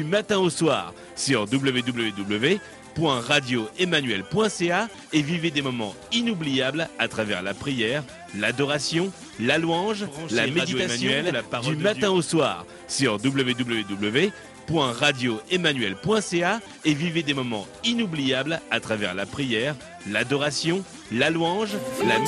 matin au soir sur www.radio-emmanuel.ca et vivez des moments inoubliables à travers la prière, l'adoration, la louange, la méditation, du matin au soir sur www.radio-emmanuel.ca et vivez des moments inoubliables à travers la prière, l'adoration, la louange, la méditation.